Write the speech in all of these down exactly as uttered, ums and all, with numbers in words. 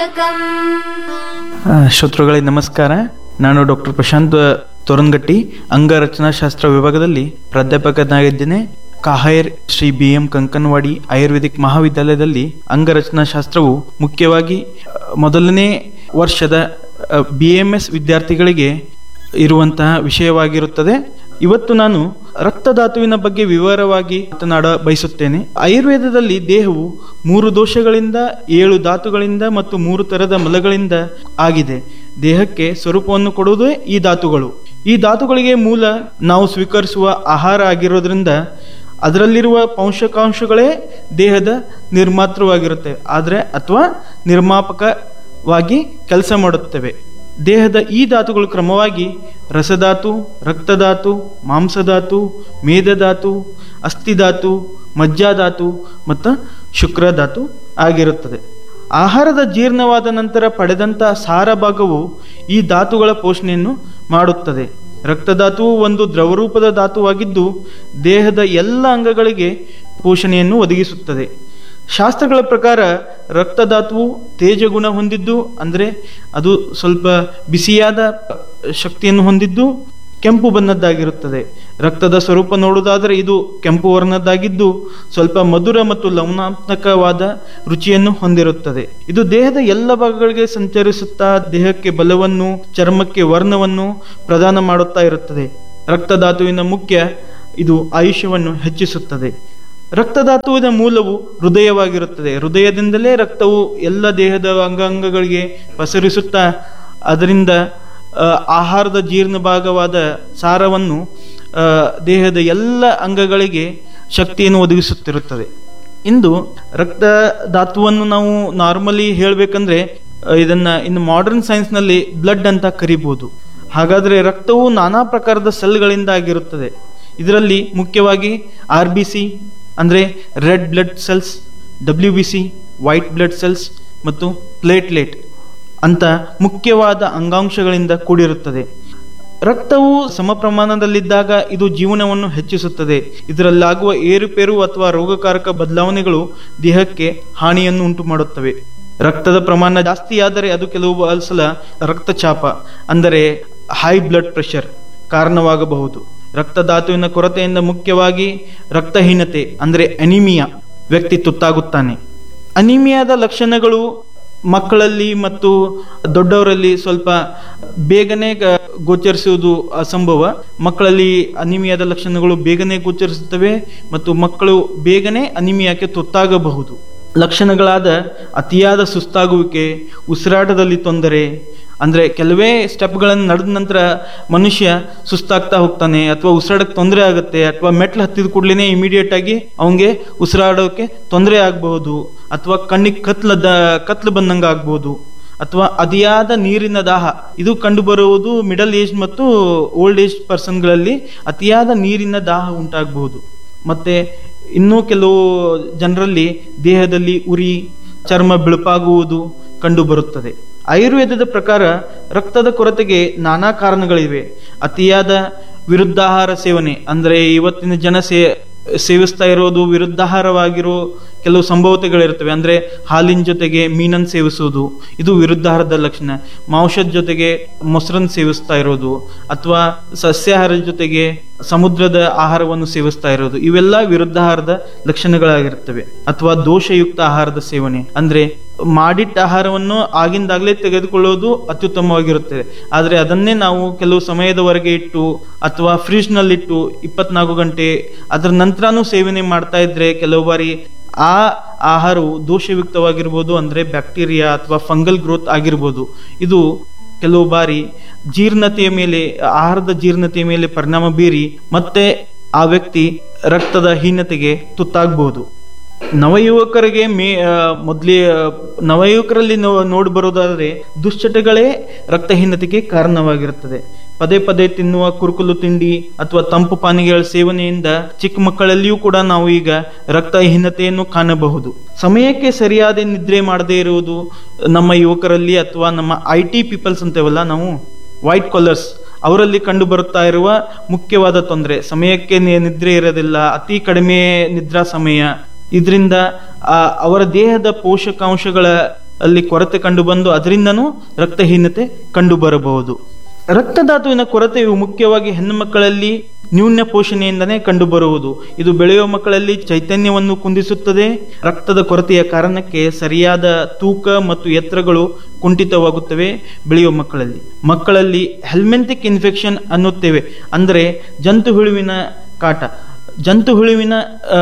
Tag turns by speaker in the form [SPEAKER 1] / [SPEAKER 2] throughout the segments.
[SPEAKER 1] ತಾರಕಂ.
[SPEAKER 2] ಶ್ರೋತೃಗಳಿಗೆ ನಮಸ್ಕಾರ. ನಾನು ಡಾಕ್ಟರ್ ಪ್ರಶಾಂತ್ ತೋರನ್ಗಟ್ಟಿ, ಅಂಗರಚನಾಶಾಸ್ತ್ರ ವಿಭಾಗದಲ್ಲಿ ಪ್ರಾಧ್ಯಾಪಕನಾಗಿದ್ದೇನೆ. KAHER Shri B M Kankanwadi Ayurvedic ಮಹಾವಿದ್ಯಾಲಯದಲ್ಲಿ ಅಂಗರಚನಾಶಾಸ್ತ್ರವು ಮುಖ್ಯವಾಗಿ ಮೊದಲನೇ ವರ್ಷದ ಬಿ ಎಂ ಎಸ್ ವಿದ್ಯಾರ್ಥಿಗಳಿಗೆ ಇರುವಂತಹ ವಿಷಯವಾಗಿರುತ್ತದೆ. ಇವತ್ತು ನಾನು ರಕ್ತಧಾತುವಿನ ಬಗ್ಗೆ ವಿವರವಾಗಿ ಮಾತನಾಡ ಬಯಸುತ್ತೇನೆ. ಆಯುರ್ವೇದದಲ್ಲಿ ದೇಹವು ಮೂರು ದೋಷಗಳಿಂದ, ಏಳು ಧಾತುಗಳಿಂದ ಮತ್ತು ಮೂರು ತರದ ಮಲಗಳಿಂದ ಆಗಿದೆ. ದೇಹಕ್ಕೆ ಸ್ವರೂಪವನ್ನು ಕೊಡುವುದೇ ಈ ಧಾತುಗಳು. ಈ ಧಾತುಗಳಿಗೆ ಮೂಲ ನಾವು ಸ್ವೀಕರಿಸುವ ಆಹಾರ ಆಗಿರೋದ್ರಿಂದ ಅದರಲ್ಲಿರುವ ಪೋಷಕಾಂಶಗಳೇ ದೇಹದ ನಿರ್ಮಾತೃವಾಗಿರುತ್ತೆ, ಆದರೆ ಅಥವಾ ನಿರ್ಮಾಪಕವಾಗಿ ಕೆಲಸ ಮಾಡುತ್ತವೆ. ದೇಹದ ಈ ಧಾತುಗಳು ಕ್ರಮವಾಗಿ ರಸಧಾತು, ರಕ್ತಧಾತು, ಮಾಂಸಧಾತು, ಮೇದಧಾತು, ಅಸ್ಥಿಧಾತು, ಮಜ್ಜಾಧಾತು ಮತ್ತು ಶುಕ್ರಧಾತು ಆಗಿರುತ್ತದೆ. ಆಹಾರದ ಜೀರ್ಣವಾದ ನಂತರ ಪಡೆದಂಥ ಸಾರ ಭಾಗವು ಈ ಧಾತುಗಳ ಪೋಷಣೆಯನ್ನು ಮಾಡುತ್ತದೆ. ರಕ್ತಧಾತುವು ಒಂದು ದ್ರವರೂಪದ ಧಾತುವಾಗಿದ್ದು ದೇಹದ ಎಲ್ಲ ಅಂಗಗಳಿಗೆ ಪೋಷಣೆಯನ್ನು ಒದಗಿಸುತ್ತದೆ. ಶಾಸ್ತ್ರಗಳ ಪ್ರಕಾರ ರಕ್ತಧಾತುವು ತೇಜಗುಣ ಹೊಂದಿದ್ದು, ಅಂದರೆ ಅದು ಸ್ವಲ್ಪ ಬಿಸಿಯಾದ ಶಕ್ತಿಯನ್ನು ಹೊಂದಿದ್ದು ಕೆಂಪು ಬಣ್ಣದ್ದಾಗಿರುತ್ತದೆ. ರಕ್ತದ ಸ್ವರೂಪ ನೋಡುವುದಾದರೆ ಇದು ಕೆಂಪು ವರ್ಣದ್ದಾಗಿದ್ದು ಸ್ವಲ್ಪ ಮಧುರ ಮತ್ತು ಲವಣಾತ್ಮಕವಾದ ರುಚಿಯನ್ನು ಹೊಂದಿರುತ್ತದೆ. ಇದು ದೇಹದ ಎಲ್ಲ ಭಾಗಗಳಿಗೆ ಸಂಚರಿಸುತ್ತಾ ದೇಹಕ್ಕೆ ಬಲವನ್ನು, ಚರ್ಮಕ್ಕೆ ವರ್ಣವನ್ನು ಪ್ರದಾನ ಮಾಡುತ್ತಾ ಇರುತ್ತದೆ. ರಕ್ತಧಾತುವಿನ ಮುಖ್ಯ ಇದು ಆಯುಷ್ಯವನ್ನು ಹೆಚ್ಚಿಸುತ್ತದೆ. ರಕ್ತಧಾತುವಿನ ಮೂಲವು ಹೃದಯವಾಗಿರುತ್ತದೆ. ಹೃದಯದಿಂದಲೇ ರಕ್ತವು ಎಲ್ಲ ದೇಹದ ಅಂಗಾಂಗಗಳಿಗೆ ಪಸರಿಸುತ್ತಾ ಅದರಿಂದ ಆಹಾರದ ಜೀರ್ಣ ಭಾಗವಾದ ಸಾರವನ್ನು ದೇಹದ ಎಲ್ಲ ಅಂಗಗಳಿಗೆ ಶಕ್ತಿಯನ್ನು ಒದಗಿಸುತ್ತಿರುತ್ತದೆ. ಇಂದು ರಕ್ತಧಾತುವನ್ನು ನಾವು ನಾರ್ಮಲಿ ಹೇಳಬೇಕಂದ್ರೆ ಇದನ್ನ ಇನ್ನು ಮಾಡರ್ನ್ ಸೈನ್ಸ್ನಲ್ಲಿ ಬ್ಲಡ್ ಅಂತ ಕರಿಬಹುದು. ಹಾಗಾದರೆ ರಕ್ತವು ನಾನಾ ಪ್ರಕಾರದ ಸೆಲ್ಗಳಿಂದ ಆಗಿರುತ್ತದೆ. ಇದರಲ್ಲಿ ಮುಖ್ಯವಾಗಿ ಆರ್ ಬಿ ಸಿ ಅಂದರೆ red blood cells, W B C white blood cells ಮತ್ತು ಪ್ಲೇಟ್ಲೆಟ್ ಅಂತ ಮುಖ್ಯವಾದ ಅಂಗಾಂಶಗಳಿಂದ ಕೂಡಿರುತ್ತದೆ. ರಕ್ತವು ಸಮ ಪ್ರಮಾಣದಲ್ಲಿದ್ದಾಗ ಇದು ಜೀವನವನ್ನು ಹೆಚ್ಚಿಸುತ್ತದೆ. ಇದರಲ್ಲಾಗುವ ಏರುಪೇರು ಅಥವಾ ರೋಗಕಾರಕ ಬದಲಾವಣೆಗಳು ದೇಹಕ್ಕೆ ಹಾನಿಯನ್ನು ಉಂಟು ಮಾಡುತ್ತವೆ. ರಕ್ತದ ಪ್ರಮಾಣ ಜಾಸ್ತಿಯಾದರೆ ಅದು ಕೆಲವು ಸಲ ರಕ್ತಚಾಪ ಅಂದರೆ ಹೈ ಬ್ಲಡ್ ಪ್ರೆಷರ್ ಕಾರಣವಾಗಬಹುದು. ರಕ್ತಧಾತುವಿನ ಕೊರತೆಯಿಂದ ಮುಖ್ಯವಾಗಿ ರಕ್ತಹೀನತೆ ಅಂದರೆ ಅನಿಮಿಯಾ ವ್ಯಕ್ತಿ ತುತ್ತಾಗುತ್ತಾನೆ. ಅನಿಮಿಯಾದ ಲಕ್ಷಣಗಳು ಮಕ್ಕಳಲ್ಲಿ ಮತ್ತು ದೊಡ್ಡವರಲ್ಲಿ ಸ್ವಲ್ಪ ಬೇಗನೆ ಗೋಚರಿಸುವುದು ಅಸಂಭವ. ಮಕ್ಕಳಲ್ಲಿ ಅನಿಮಿಯಾದ ಲಕ್ಷಣಗಳು ಬೇಗನೆ ಗೋಚರಿಸುತ್ತವೆ ಮತ್ತು ಮಕ್ಕಳು ಬೇಗನೆ ಅನಿಮಿಯಾಕ್ಕೆ ತುತ್ತಾಗಬಹುದು. ಲಕ್ಷಣಗಳಾದ ಅತಿಯಾದ ಸುಸ್ತಾಗುವಿಕೆ, ಉಸಿರಾಟದಲ್ಲಿ ತೊಂದರೆ, ಅಂದರೆ ಕೆಲವೇ ಸ್ಟೆಪ್ಗಳನ್ನು ನಡೆದ ನಂತರ ಮನುಷ್ಯ ಸುಸ್ತಾಗ್ತಾ ಹೋಗ್ತಾನೆ ಅಥವಾ ಉಸಿರಾಡಕ್ಕೆ ತೊಂದರೆ ಆಗುತ್ತೆ, ಅಥವಾ ಮೆಟ್ಲು ಹತ್ತಿದ ಕೂಡಲೇ ಇಮಿಡಿಯೇಟ್ ಆಗಿ ಅವನಿಗೆ ಉಸಿರಾಡೋಕ್ಕೆ ತೊಂದರೆ ಆಗಬಹುದು, ಅಥವಾ ಕಣ್ಣಿಗೆ ಕತ್ಲದ ಕತ್ಲು ಬಂದಂಗೆ ಆಗ್ಬೋದು, ಅಥವಾ ಅತಿಯಾದ ನೀರಿನ ದಾಹ. ಇದು ಕಂಡುಬರುವುದು ಮಿಡಲ್ ಏಜ್ ಮತ್ತು ಓಲ್ಡ್ ಏಜ್ ಪರ್ಸನ್ಗಳಲ್ಲಿ ಅತಿಯಾದ ನೀರಿನ ದಾಹ ಉಂಟಾಗಬಹುದು. ಮತ್ತು ಇನ್ನೂ ಕೆಲವು ಜನರಲ್ಲಿ ದೇಹದಲ್ಲಿ ಉರಿ, ಚರ್ಮ ಬಿಳುಪಾಗುವುದು ಕಂಡುಬರುತ್ತದೆ. ಆಯುರ್ವೇದದ ಪ್ರಕಾರ ರಕ್ತದ ಕೊರತೆಗೆ ನಾನಾ ಕಾರಣಗಳಿವೆ. ಅತಿಯಾದ ವಿರುದ್ಧಾಹಾರ ಸೇವನೆ ಅಂದರೆ ಇವತ್ತಿನ ಜನ ಸೇ ಸೇವಿಸ್ತಾ ಇರೋದು ವಿರುದ್ಧಾಹಾರವಾಗಿರೋ ಕೆಲವು ಸಂಭವತೆಗಳಿರ್ತವೆ. ಅಂದರೆ ಹಾಲಿನ ಜೊತೆಗೆ ಮೀನನ್ನು ಸೇವಿಸುವುದು ಇದು ವಿರುದ್ಧಾಹಾರದ ಲಕ್ಷಣ. ಮಾಂಸದ ಜೊತೆಗೆ ಮೊಸರನ್ನು ಸೇವಿಸ್ತಾ ಇರೋದು ಅಥವಾ ಸಸ್ಯಾಹಾರದ ಜೊತೆಗೆ ಸಮುದ್ರದ ಆಹಾರವನ್ನು ಸೇವಿಸ್ತಾ ಇರೋದು ಇವೆಲ್ಲ ವಿರುದ್ಧಾಹಾರದ ಲಕ್ಷಣಗಳಾಗಿರ್ತವೆ. ಅಥವಾ ದೋಷಯುಕ್ತ ಆಹಾರದ ಸೇವನೆ ಅಂದರೆ ಮಾಡಿಟ್ಟ ಆಹಾರವನ್ನು ಆಗಿಂದಾಗಲೇ ತೆಗೆದುಕೊಳ್ಳೋದು ಅತ್ಯುತ್ತಮವಾಗಿರುತ್ತದೆ. ಆದರೆ ಅದನ್ನೇ ನಾವು ಕೆಲವು ಸಮಯದವರೆಗೆ ಇಟ್ಟು ಅಥವಾ ಫ್ರಿಜ್ನಲ್ಲಿಟ್ಟು ಇಪ್ಪತ್ನಾಲ್ಕು ಗಂಟೆ ಅದರ ನಂತರನೂ ಸೇವನೆ ಮಾಡ್ತಾ ಇದ್ರೆ ಕೆಲವು ಬಾರಿ ಆ ಆಹಾರವು ದೋಷಯುಕ್ತವಾಗಿರ್ಬೋದು. ಅಂದರೆ ಬ್ಯಾಕ್ಟೀರಿಯಾ ಅಥವಾ ಫಂಗಲ್ ಗ್ರೋತ್ ಆಗಿರ್ಬೋದು. ಇದು ಕೆಲವು ಬಾರಿ ಜೀರ್ಣತೆಯ ಮೇಲೆ, ಆಹಾರದ ಜೀರ್ಣತೆಯ ಮೇಲೆ ಪರಿಣಾಮ ಬೀರಿ ಮತ್ತೆ ಆ ವ್ಯಕ್ತಿ ರಕ್ತದ ಹೀನತೆಗೆ ತುತ್ತಾಗಬಹುದು. ನವಯುವಕರಿಗೆ ಮೇ ಮೊದಲೇ ನವಯುವಕರಲ್ಲಿ ನೋಡಿ ಬರೋದಾದರೆ ದುಶ್ಚಟಗಳೇ ರಕ್ತಹೀನತೆಗೆ ಕಾರಣವಾಗಿರುತ್ತದೆ. ಪದೇ ಪದೇ ತಿನ್ನುವ ಕುರುಕುಲು ತಿಂಡಿ ಅಥವಾ ತಂಪು ಪಾನೀಯಗಳ ಸೇವನೆಯಿಂದ ಚಿಕ್ಕ ಮಕ್ಕಳಲ್ಲಿಯೂ ಕೂಡ ನಾವು ಈಗ ರಕ್ತಹೀನತೆಯನ್ನು ಕಾಣಬಹುದು. ಸಮಯಕ್ಕೆ ಸರಿಯಾದ ನಿದ್ರೆ ಮಾಡದೇ ಇರುವುದು ನಮ್ಮ ಯುವಕರಲ್ಲಿ ಅಥವಾ ನಮ್ಮ ಐ ಟಿ ಪೀಪಲ್ಸ್ ಅಂತೇವಲ್ಲ ನಾವು, ವೈಟ್ ಕಾಲರ್ಸ್, ಅವರಲ್ಲಿ ಕಂಡು ಬರುತ್ತಾ ಇರುವ ಮುಖ್ಯವಾದ ತೊಂದರೆ ಸಮಯಕ್ಕೆ ನಿದ್ರೆ ಇರೋದಿಲ್ಲ, ಅತಿ ಕಡಿಮೆ ನಿದ್ರಾ ಸಮಯ. ಇದರಿಂದ ಅವರ ದೇಹದ ಪೋಷಕಾಂಶಗಳ ಅಲ್ಲಿ ಕೊರತೆ ಕಂಡುಬಂದು ಅದರಿಂದನೂ ರಕ್ತಹೀನತೆ ಕಂಡುಬರಬಹುದು. ರಕ್ತಧಾತುವಿನ ಕೊರತೆಯು ಮುಖ್ಯವಾಗಿ ಹೆಣ್ಣು ಮಕ್ಕಳಲ್ಲಿ ನ್ಯೂನ ಪೋಷಣೆಯಿಂದನೇ ಕಂಡುಬರುವುದು. ಇದು ಬೆಳೆಯುವ ಮಕ್ಕಳಲ್ಲಿ ಚೈತನ್ಯವನ್ನು ಕುಂದಿಸುತ್ತದೆ. ರಕ್ತದ ಕೊರತೆಯ ಕಾರಣಕ್ಕೆ ಸರಿಯಾದ ತೂಕ ಮತ್ತು ಎತ್ತರಗಳು ಕುಂಠಿತವಾಗುತ್ತವೆ ಬೆಳೆಯುವ ಮಕ್ಕಳಲ್ಲಿ. ಮಕ್ಕಳಲ್ಲಿ ಹೆಲ್ಮೆಂಥಿಕ್ ಇನ್ಫೆಕ್ಷನ್ ಅನ್ನುತ್ತೇವೆ, ಅಂದರೆ ಜಂತು ಹುಳುವಿನ ಕಾಟ, ಜಂತು ಹುಳುವಿನ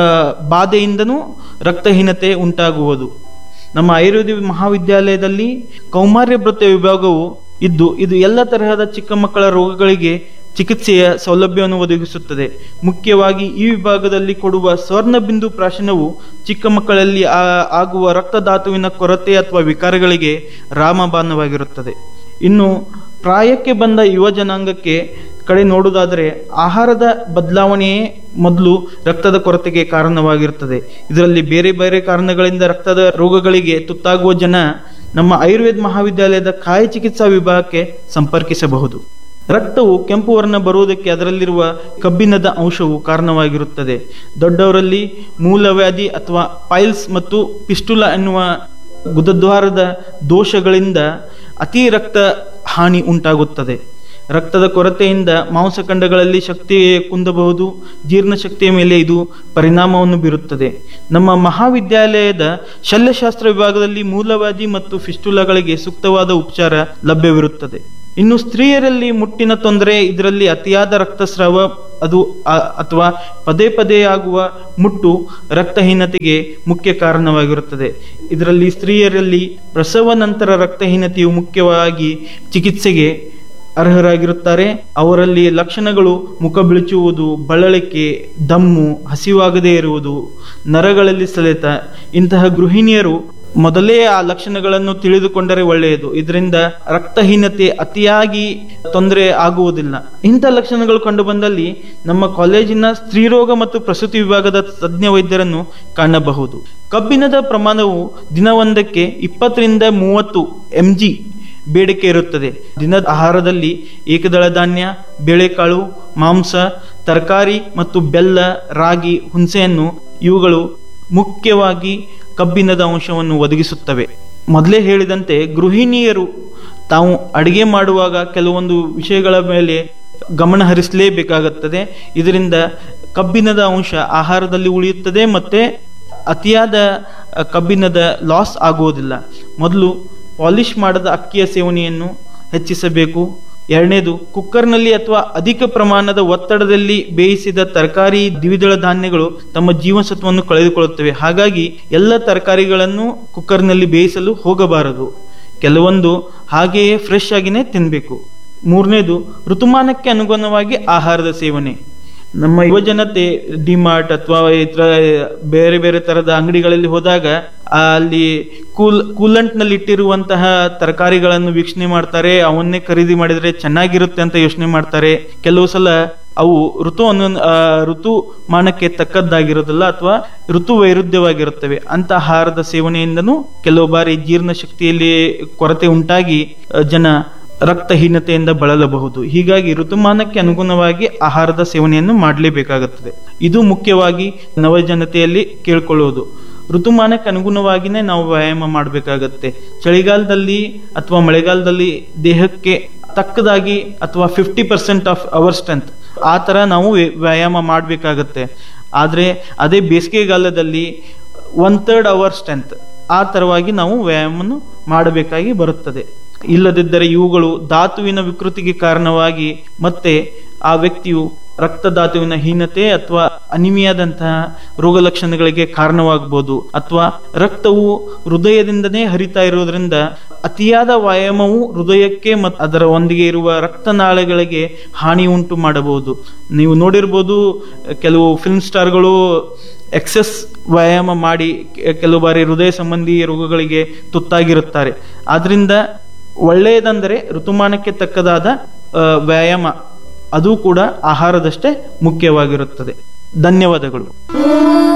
[SPEAKER 2] ಬಾಧೆಯಿಂದನೂ ರಕ್ತಹೀನತೆ ಉಂಟಾಗುವುದು. ನಮ್ಮ ಆಯುರ್ವೇದ ಮಹಾವಿದ್ಯಾಲಯದಲ್ಲಿ ಕೌಮಾರ್ಯವೃತ್ತ ವಿಭಾಗವು ಇದ್ದು ಇದು ಎಲ್ಲ ತರಹದ ಚಿಕ್ಕ ಮಕ್ಕಳ ರೋಗಗಳಿಗೆ ಚಿಕಿತ್ಸೆಯ ಸೌಲಭ್ಯವನ್ನು ಒದಗಿಸುತ್ತದೆ. ಮುಖ್ಯವಾಗಿ ಈ ವಿಭಾಗದಲ್ಲಿ ಕೊಡುವ ಸ್ವರ್ಣಬಿಂದು ಪ್ರಾಶನವು ಚಿಕ್ಕ ಮಕ್ಕಳಲ್ಲಿ ಆಗುವ ರಕ್ತಧಾತುವಿನ ಕೊರತೆ ಅಥವಾ ವಿಕಾರಗಳಿಗೆ ರಾಮಬಾಣವಾಗಿರುತ್ತದೆ. ಇನ್ನು ಪ್ರಾಯಕ್ಕೆ ಬಂದ ಯುವ ಜನಾಂಗಕ್ಕೆ ಕಡೆ ನೋಡುವುದಾದರೆ ಆಹಾರದ ಬದಲಾವಣೆಯೇ ಮೊದಲು ರಕ್ತದ ಕೊರತೆಗೆ ಕಾರಣವಾಗಿರುತ್ತದೆ. ಇದರಲ್ಲಿ ಬೇರೆ ಬೇರೆ ಕಾರಣಗಳಿಂದ ರಕ್ತದ ರೋಗಗಳಿಗೆ ತುತ್ತಾಗುವ ಜನ ನಮ್ಮ ಆಯುರ್ವೇದ ಮಹಾವಿದ್ಯಾಲಯದ ಕಾಯ ಚಿಕಿತ್ಸಾ ವಿಭಾಗಕ್ಕೆ ಸಂಪರ್ಕಿಸಬಹುದು. ರಕ್ತವು ಕೆಂಪು ವರ್ಣ ಬರುವುದಕ್ಕೆ ಅದರಲ್ಲಿರುವ ಕಬ್ಬಿಣದ ಅಂಶವು ಕಾರಣವಾಗಿರುತ್ತದೆ. ದೊಡ್ಡವರಲ್ಲಿ ಮೂಲವ್ಯಾಧಿ ಅಥವಾ ಪೈಲ್ಸ್ ಮತ್ತು ಪಿಸ್ಟುಲಾ ಎನ್ನುವ ಗುದದ್ವಾರದ ದೋಷಗಳಿಂದ ಅತಿ ರಕ್ತ ಹಾನಿ ಉಂಟಾಗುತ್ತದೆ. ರಕ್ತದ ಕೊರತೆಯಿಂದ ಮಾಂಸಖಂಡಗಳಲ್ಲಿ ಶಕ್ತಿ ಕುಂದಬಹುದು. ಜೀರ್ಣಶಕ್ತಿಯ ಮೇಲೆ ಇದು ಪರಿಣಾಮವನ್ನು ಬೀರುತ್ತದೆ. ನಮ್ಮ ಮಹಾವಿದ್ಯಾಲಯದ ಶಲ್ಯಶಾಸ್ತ್ರ ವಿಭಾಗದಲ್ಲಿ ಮೂಲವ್ಯಾಧಿ ಮತ್ತು ಫಿಸ್ಟುಲಾಗಳಿಗೆ ಸೂಕ್ತವಾದ ಉಪಚಾರ ಲಭ್ಯವಿರುತ್ತದೆ. ಇನ್ನು ಸ್ತ್ರೀಯರಲ್ಲಿ ಮುಟ್ಟಿನ ತೊಂದರೆ, ಇದರಲ್ಲಿ ಅತಿಯಾದ ರಕ್ತಸ್ರಾವ ಅದು ಅಥವಾ ಪದೇ ಪದೇ ಆಗುವ ಮುಟ್ಟು ರಕ್ತಹೀನತೆಗೆ ಮುಖ್ಯ ಕಾರಣವಾಗಿರುತ್ತದೆ. ಇದರಲ್ಲಿ ಸ್ತ್ರೀಯರಲ್ಲಿ ಪ್ರಸವ ನಂತರ ರಕ್ತಹೀನತೆಯು ಮುಖ್ಯವಾಗಿ ಚಿಕಿತ್ಸೆಗೆ ಅರ್ಹರಾಗಿರುತ್ತಾರೆ. ಅವರಲ್ಲಿ ಲಕ್ಷಣಗಳು ಮುಖ ಬಿಳುಚುವುದು, ಬಳಲಿಕೆ, ದಮ್ಮು, ಹಸಿವಾಗದೇ ಇರುವುದು, ನರಗಳಲ್ಲಿ ಸೆಳೆತ. ಇಂತಹ ಗೃಹಿಣಿಯರು ಮೊದಲೇ ಆ ಲಕ್ಷಣಗಳನ್ನು ತಿಳಿದುಕೊಂಡರೆ ಒಳ್ಳೆಯದು. ಇದರಿಂದ ರಕ್ತಹೀನತೆ ಅತಿಯಾಗಿ ತೊಂದರೆ ಆಗುವುದಿಲ್ಲ. ಇಂಥ ಲಕ್ಷಣಗಳು ಕಂಡು ಬಂದಲ್ಲಿ ನಮ್ಮ ಕಾಲೇಜಿನ ಸ್ತ್ರೀರೋಗ ಮತ್ತು ಪ್ರಸೂತಿ ವಿಭಾಗದ ತಜ್ಞ ವೈದ್ಯರನ್ನು ಕಾಣಬಹುದು. ಕಬ್ಬಿಣದ ಪ್ರಮಾಣವು ದಿನವೊಂದಕ್ಕೆ ಇಪ್ಪತ್ತರಿಂದ ಮೂವತ್ತು ಎಂ ಜಿ ಬೇಡಿಕೆ ಇರುತ್ತದೆ. ದಿನದ ಆಹಾರದಲ್ಲಿ ಏಕದಳ ಧಾನ್ಯ, ಬೇಳೆಕಾಳು, ಮಾಂಸ, ತರಕಾರಿ ಮತ್ತು ಬೆಲ್ಲ, ರಾಗಿ, ಹುಣಸೆಹಣ್ಣು ಇವುಗಳು ಮುಖ್ಯವಾಗಿ ಕಬ್ಬಿಣದ ಅಂಶವನ್ನು ಒದಗಿಸುತ್ತವೆ. ಮೊದಲೇ ಹೇಳಿದಂತೆ ಗೃಹಿಣಿಯರು ತಾವು ಅಡುಗೆ ಮಾಡುವಾಗ ಕೆಲವೊಂದು ವಿಷಯಗಳ ಮೇಲೆ ಗಮನ ಹರಿಸಲೇಬೇಕಾಗುತ್ತದೆ. ಇದರಿಂದ ಕಬ್ಬಿಣದ ಅಂಶ ಆಹಾರದಲ್ಲಿ ಉಳಿಯುತ್ತದೆ ಮತ್ತು ಅತಿಯಾದ ಕಬ್ಬಿಣದ ಲಾಸ್ ಆಗುವುದಿಲ್ಲ. ಮೊದಲು ಪಾಲಿಷ್ ಮಾಡದ ಅಕ್ಕಿಯ ಸೇವನೆಯನ್ನು ಹೆಚ್ಚಿಸಬೇಕು. ಎರಡನೇದು, ಕುಕ್ಕರ್ನಲ್ಲಿ ಅಥವಾ ಅಧಿಕ ಪ್ರಮಾಣದ ಒತ್ತಡದಲ್ಲಿ ಬೇಯಿಸಿದ ತರಕಾರಿ, ದ್ವಿದಳ ಧಾನ್ಯಗಳು ತಮ್ಮ ಜೀವಸತ್ವವನ್ನು ಕಳೆದುಕೊಳ್ಳುತ್ತವೆ. ಹಾಗಾಗಿ ಎಲ್ಲ ತರಕಾರಿಗಳನ್ನು ಕುಕ್ಕರ್ನಲ್ಲಿ ಬೇಯಿಸಲು ಹೋಗಬಾರದು. ಕೆಲವೊಂದು ಹಾಗೆಯೇ ಫ್ರೆಶ್ ಆಗಿನೇ ತಿನ್ನಬೇಕು. ಮೂರನೇದು, ಋತುಮಾನಕ್ಕೆ ಅನುಗುಣವಾಗಿ ಆಹಾರದ ಸೇವನೆ. ನಮ್ಮ ಯುವಜನತೆ ಡಿಮಾರ್ಟ್ ಅಥವಾ ಇತರ ಬೇರೆ ಬೇರೆ ತರದ ಅಂಗಡಿಗಳಲ್ಲಿ ಹೋದಾಗ ಅಲ್ಲಿ ಕೂಲ್ ಕೂಲಂಟ್ ನಲ್ಲಿ ಇಟ್ಟಿರುವಂತಹ ತರಕಾರಿಗಳನ್ನು ವೀಕ್ಷಣೆ ಮಾಡ್ತಾರೆ. ಅವನ್ನೇ ಖರೀದಿ ಮಾಡಿದ್ರೆ ಚೆನ್ನಾಗಿರುತ್ತೆ ಅಂತ ಯೋಚನೆ ಮಾಡ್ತಾರೆ. ಕೆಲವು ಸಲ ಅವು ಋತು ಅನ್ನು ಋತುಮಾನಕ್ಕೆ ತಕ್ಕದ್ದಾಗಿರೋದಿಲ್ಲ ಅಥವಾ ಋತು ವೈರುಧ್ಯವಾಗಿರುತ್ತವೆ. ಅಂತ ಆಹಾರದ ಸೇವನೆಯಿಂದನೂ ಕೆಲವು ಬಾರಿ ಜೀರ್ಣ ಶಕ್ತಿಯಲ್ಲಿ ಕೊರತೆ ಉಂಟಾಗಿ ಜನ ರಕ್ತಹೀನತೆಯಿಂದ ಬಳಲಬಹುದು. ಹೀಗಾಗಿ ಋತುಮಾನಕ್ಕೆ ಅನುಗುಣವಾಗಿ ಆಹಾರದ ಸೇವನೆಯನ್ನು ಮಾಡಲೇಬೇಕಾಗುತ್ತದೆ. ಇದು ಮುಖ್ಯವಾಗಿ ನವಜನತೆಯಲ್ಲಿ ಕೇಳ್ಕೊಳ್ಳುವುದು. ಋತುಮಾನಕ್ಕೆ ಅನುಗುಣವಾಗಿಯೇ ನಾವು ವ್ಯಾಯಾಮ ಮಾಡಬೇಕಾಗತ್ತೆ. ಚಳಿಗಾಲದಲ್ಲಿ ಅಥವಾ ಮಳೆಗಾಲದಲ್ಲಿ ದೇಹಕ್ಕೆ ತಕ್ಕದಾಗಿ ಅಥವಾ fifty percent of our strength ಆ ಥರ ನಾವು ವ್ಯಾಯಾಮ ಮಾಡಬೇಕಾಗತ್ತೆ. ಆದರೆ ಅದೇ ಬೇಸಿಗೆಗಾಲದಲ್ಲಿ ಒನ್ ಥರ್ಡ್ ಅವರ್ ಸ್ಟ್ರೆಂತ್ ಆ ಥರವಾಗಿ ನಾವು ವ್ಯಾಯಾಮವನ್ನು ಮಾಡಬೇಕಾಗಿ ಬರುತ್ತದೆ. ಇಲ್ಲದಿದ್ದರೆ ಇವುಗಳು ಧಾತುವಿನ ವಿಕೃತಿಗೆ ಕಾರಣವಾಗಿ ಮತ್ತೆ ಆ ವ್ಯಕ್ತಿಯು ರಕ್ತಧಾತುವಿನ ಹೀನತೆ ಅಥವಾ ಅನಿಮಿಯಾದಂತಹ ರೋಗ ಲಕ್ಷಣಗಳಿಗೆ ಕಾರಣವಾಗಬಹುದು. ಅಥವಾ ರಕ್ತವು ಹೃದಯದಿಂದನೇ ಹರಿತಾ ಇರೋದ್ರಿಂದ ಅತಿಯಾದ ವ್ಯಾಯಾಮವು ಹೃದಯಕ್ಕೆ ಮತ್ತು ಅದರ ಒಂದಿಗೆ ಇರುವ ರಕ್ತನಾಳಗಳಿಗೆ ಹಾನಿ ಉಂಟು ಮಾಡಬಹುದು. ನೀವು ನೋಡಿರ್ಬೋದು, ಕೆಲವು ಫಿಲ್ಮ್ ಸ್ಟಾರ್ಗಳು ಎಕ್ಸೆಸ್ ವ್ಯಾಯಾಮ ಮಾಡಿ ಕೆಲವು ಬಾರಿ ಹೃದಯ ಸಂಬಂಧಿ ರೋಗಗಳಿಗೆ ತುತ್ತಾಗಿರುತ್ತಾರೆ. ಆದ್ರಿಂದ ಒಳ್ಳೆಯದಂದರೆ ಋತುಮಾನಕ್ಕೆ ತಕ್ಕದಾದ ವ್ಯಾಯಾಮ, ಅದು ಕೂಡ ಆಹಾರದಷ್ಟೇ ಮುಖ್ಯವಾಗಿರುತ್ತದೆ. ಧನ್ಯವಾದಗಳು.